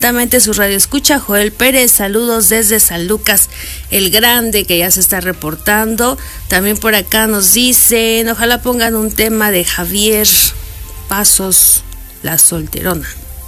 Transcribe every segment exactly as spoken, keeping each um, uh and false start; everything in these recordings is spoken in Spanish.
Su radio escucha Joel Pérez, saludos desde San Lucas el Grande, que ya se está reportando. También por acá nos dicen, ojalá pongan un tema de Javier Pasos, La Solterona.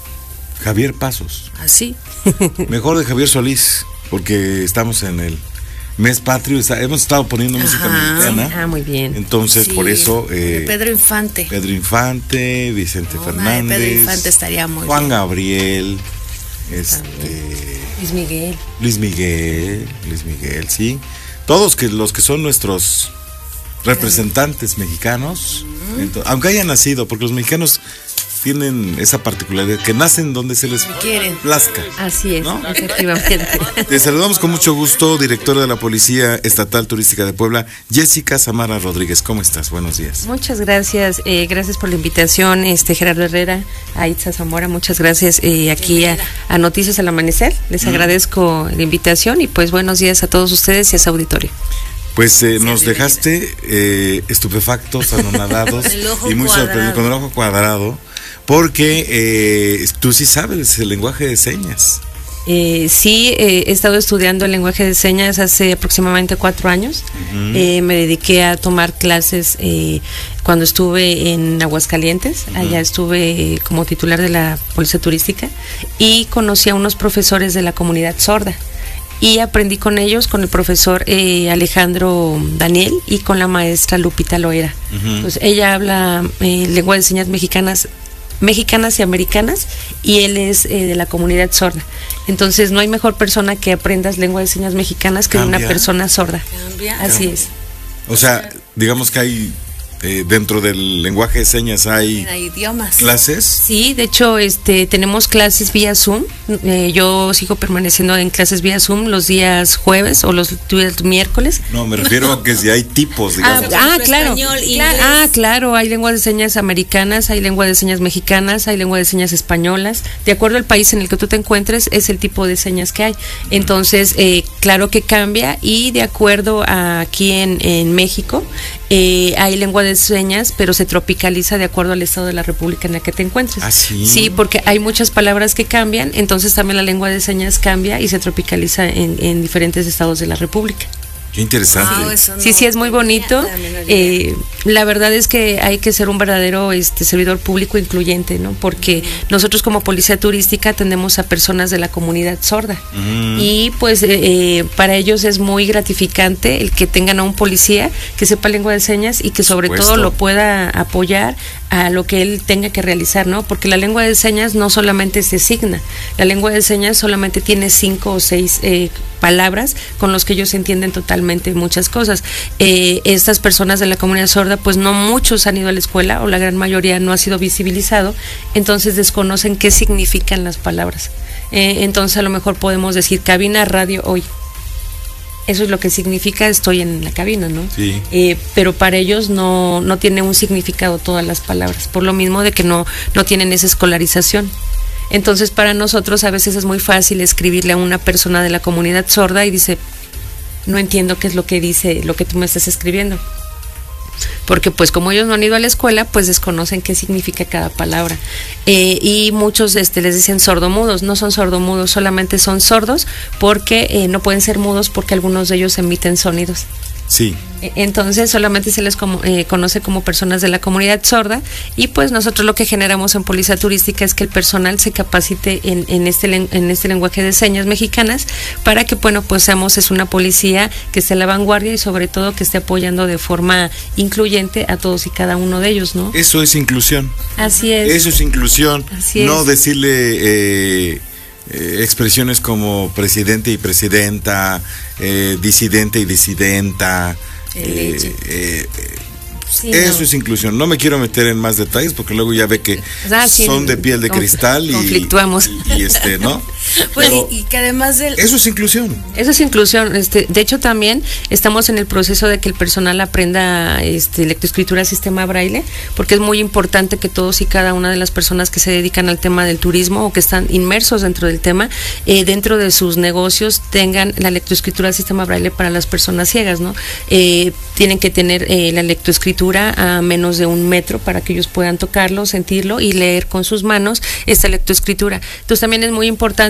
Javier Pasos. Así. Mejor de Javier Solís, porque estamos en el mes patrio, está, hemos estado poniendo Ajá. música mexicana. Ah, muy bien. Entonces, sí, por eso... Eh, Pedro Infante. Pedro Infante, Vicente no, Fernández. Pedro Infante estaría muy Juan bien. Gabriel. Este, Luis Miguel. Luis Miguel, Luis Miguel, sí. Todos que los que son nuestros representantes mexicanos, uh-huh. entonces, aunque hayan nacido, porque los mexicanos tienen esa particularidad, que nacen donde se les quieren. plazca. Así es, ¿no? efectivamente. Te saludamos con mucho gusto, directora de la Policía Estatal Turística de Puebla, Jessica Samara Rodríguez. ¿Cómo estás? Buenos días. Muchas gracias, eh, gracias por la invitación, este Gerardo Herrera, a Itza Zamora, muchas gracias eh, aquí a, a Noticias al Amanecer. Les mm. agradezco la invitación y pues buenos días a todos ustedes y a su auditorio. Pues eh, nos dejaste eh, estupefactos, anonadados y muy sorprendidos, con el ojo cuadrado, porque eh, tú sí sabes el lenguaje de señas. Eh, sí, eh, he estado estudiando el lenguaje de señas hace aproximadamente cuatro años. Uh-huh. eh, me dediqué a tomar clases eh, cuando estuve en Aguascalientes. Uh-huh. Allá estuve eh, como titular de la Policía Turística y conocí a unos profesores de la comunidad sorda. Y aprendí con ellos, con el profesor eh, Alejandro Daniel y con la maestra Lupita Loera. Uh-huh. Pues ella habla eh, lengua de señas mexicanas, mexicanas y americanas, y él es eh, de la comunidad sorda. Entonces no hay mejor persona que aprendas lengua de señas mexicanas que Cambia. una persona sorda. Cambia. Así Cambia. es. O sea, digamos que hay eh, dentro del lenguaje de señas hay, hay idiomas. clases. Sí, de hecho, este, tenemos clases vía Zoom. Eh, yo sigo permaneciendo en clases vía Zoom los días jueves o los días miércoles. No, me refiero a que si hay tipos, digamos. Ah, ah claro. Español, claro. Ah, claro. Hay lengua de señas americanas, hay lengua de señas mexicanas, hay lengua de señas españolas. De acuerdo al país en el que tú te encuentres, es el tipo de señas que hay. Entonces, eh, claro que cambia, y de acuerdo a aquí en, en México, eh, hay lengua de señas, pero se tropicaliza de acuerdo al estado de la República en la que te encuentres. ¿Ah, sí? Sí, porque hay muchas palabras que cambian, entonces también la lengua de señas cambia y se tropicaliza en, en diferentes estados de la República. Qué interesante. Wow, eso no, sí, sí, es muy bonito. Eh, la verdad es que hay que ser un verdadero este servidor público incluyente, ¿no? Porque uh-huh. nosotros como Policía Turística atendemos a personas de la comunidad sorda. Uh-huh. Y pues eh, para ellos es muy gratificante el que tengan a un policía que sepa lengua de señas y que sobre todo lo pueda apoyar a lo que él tenga que realizar, ¿no? Porque la lengua de señas no solamente se signa, la lengua de señas solamente tiene cinco o seis eh, palabras con los que ellos entienden totalmente muchas cosas. Eh, estas personas de la comunidad sorda, pues no muchos han ido a la escuela, o la gran mayoría no ha sido visibilizado, entonces desconocen qué significan las palabras. Eh, entonces a lo mejor podemos decir cabina, radio, hoy. Eso es lo que significa estoy en la cabina, ¿no? Sí. Eh, pero para ellos no, no tiene un significado todas las palabras, por lo mismo de que no, no tienen esa escolarización. Entonces para nosotros a veces es muy fácil escribirle a una persona de la comunidad sorda y dice, no entiendo qué es lo que dice, lo que tú me estás escribiendo. Porque pues como ellos no han ido a la escuela, pues desconocen qué significa cada palabra. Eh, y muchos este, les dicen sordomudos. No son sordomudos, solamente son sordos porque eh, no pueden ser mudos porque algunos de ellos emiten sonidos. Sí. Entonces solamente se les como, eh, conoce como personas de la comunidad sorda, y pues nosotros lo que generamos en Policía Turística es que el personal se capacite en, en, este, en este lenguaje de señas mexicanas para que, bueno, pues seamos es una policía que esté a la vanguardia y sobre todo que esté apoyando de forma incluyente a todos y cada uno de ellos, ¿no? Eso es inclusión. Así es. Eso es inclusión. Así no es. decirle eh, eh, expresiones como presidente y presidenta, eh, disidente y disidenta. Eh, eh, eh, sí, eso no. es inclusión. No me quiero meter en más detalles porque luego ya ve que ah, sí, son de piel de cristal y conflictuamos y, y este, ¿no? Pues y, y que además del... eso es inclusión. Eso es inclusión. Este, de hecho también estamos en el proceso de que el personal aprenda este lectoescritura sistema braille, porque es muy importante que todos y cada una de las personas que se dedican al tema del turismo o que están inmersos dentro del tema, eh, dentro de sus negocios tengan la lectoescritura sistema braille para las personas ciegas, ¿no? Eh, tienen que tener eh, la lectoescritura a menos de un metro para que ellos puedan tocarlo, sentirlo y leer con sus manos esta lectoescritura. Entonces también es muy importante